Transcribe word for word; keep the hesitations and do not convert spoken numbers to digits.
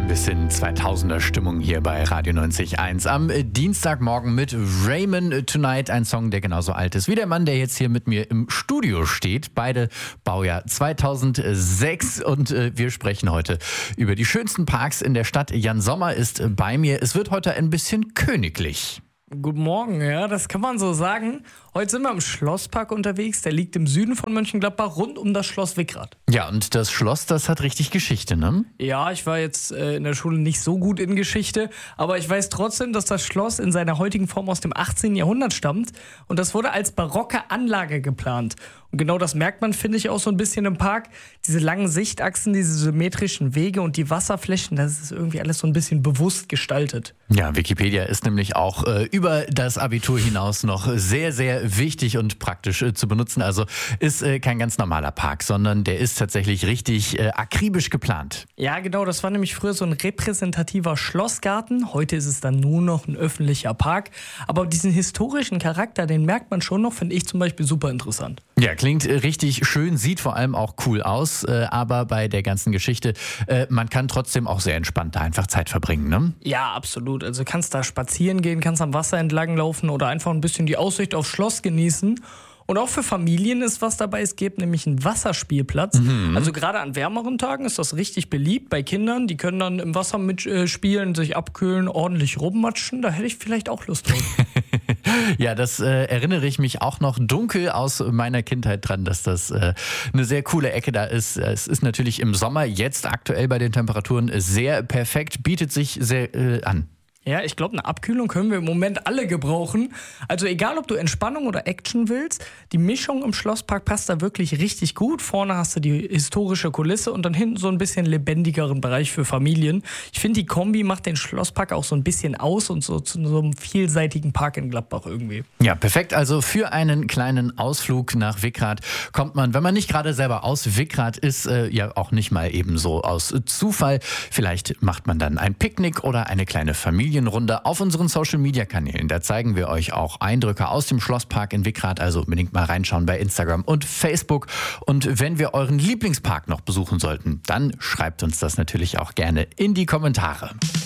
bisschen zweitausender-Stimmung hier bei Radio neunzig Komma eins. Am Dienstagmorgen mit Raymond Tonight, ein Song, der genauso alt ist wie der Mann, der jetzt hier mit mir im Studio steht. Beide Baujahr zweitausendsechs und äh, wir sprechen heute über die schönsten Parks in der Stadt. Jan Sommer ist bei mir. Es wird heute ein bisschen königlich. Guten Morgen, ja, das kann man so sagen. Heute sind wir im Schlosspark unterwegs, der liegt im Süden von Mönchengladbach, rund um das Schloss Wickrath. Ja, und das Schloss, das hat richtig Geschichte, ne? Ja, ich war jetzt äh, in der Schule nicht so gut in Geschichte, aber ich weiß trotzdem, dass das Schloss in seiner heutigen Form aus dem achtzehnten Jahrhundert stammt und das wurde als barocke Anlage geplant. Und genau das merkt man, finde ich, auch so ein bisschen im Park. Diese langen Sichtachsen, diese symmetrischen Wege und die Wasserflächen, das ist irgendwie alles so ein bisschen bewusst gestaltet. Ja, Wikipedia ist nämlich auch äh, über das Abitur hinaus noch sehr, sehr wichtig und praktisch äh, zu benutzen. Also ist äh, kein ganz normaler Park, sondern der ist tatsächlich richtig äh, akribisch geplant. Ja, genau, das war nämlich früher so ein repräsentativer Schlossgarten. Heute ist es dann nur noch ein öffentlicher Park. Aber diesen historischen Charakter, den merkt man schon noch, finde ich zum Beispiel super interessant. Ja, klingt äh, richtig schön, sieht vor allem auch cool aus. Äh, aber bei der ganzen Geschichte, äh, man kann trotzdem auch sehr entspannt da einfach Zeit verbringen, ne? Ja, absolut. Also kannst da spazieren gehen, kannst am Wasser entlang laufen oder einfach ein bisschen die Aussicht aufs Schloss genießen. Und auch für Familien ist was dabei. Es gibt nämlich einen Wasserspielplatz. Mhm. Also gerade an wärmeren Tagen ist das richtig beliebt bei Kindern. Die können dann im Wasser mitspielen, sich abkühlen, ordentlich rummatschen. Da hätte ich vielleicht auch Lust drauf. Ja, das äh, erinnere ich mich auch noch dunkel aus meiner Kindheit dran, dass das äh, eine sehr coole Ecke da ist. Es ist natürlich im Sommer jetzt aktuell bei den Temperaturen sehr perfekt, bietet sich sehr äh, an. Ja, ich glaube, eine Abkühlung können wir im Moment alle gebrauchen. Also egal, ob du Entspannung oder Action willst, die Mischung im Schlosspark passt da wirklich richtig gut. Vorne hast du die historische Kulisse und dann hinten so ein bisschen lebendigeren Bereich für Familien. Ich finde, die Kombi macht den Schlosspark auch so ein bisschen aus und so zu so einem vielseitigen Park in Gladbach irgendwie. Ja, perfekt. Also für einen kleinen Ausflug nach Wickrath kommt man, wenn man nicht gerade selber aus Wickrath ist, äh, ja auch nicht mal eben so aus Zufall. Vielleicht macht man dann ein Picknick oder eine kleine Familie. Runde auf unseren Social-Media-Kanälen. Da zeigen wir euch auch Eindrücke aus dem Schlosspark in Wickrath, also unbedingt mal reinschauen bei Instagram und Facebook. Und wenn wir euren Lieblingspark noch besuchen sollten, dann schreibt uns das natürlich auch gerne in die Kommentare.